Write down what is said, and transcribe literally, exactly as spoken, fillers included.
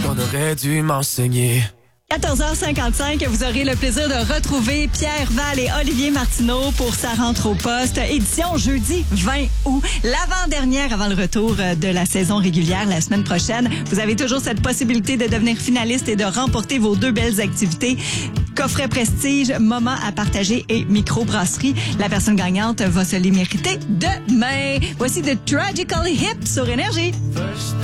qu'on aurait dû m'enseigner. quatorze heures cinquante-cinq, vous aurez le plaisir de retrouver Pierre Val et Olivier Martineau pour Sa rentre au poste, édition jeudi vingt août, l'avant-dernière avant le retour de la saison régulière la semaine prochaine. Vous avez toujours cette possibilité de devenir finaliste et de remporter vos deux belles activités. Coffret prestige, moment à partager et microbrasserie. La personne gagnante va se les mériter demain. Voici The Tragical Hip sur Énergie.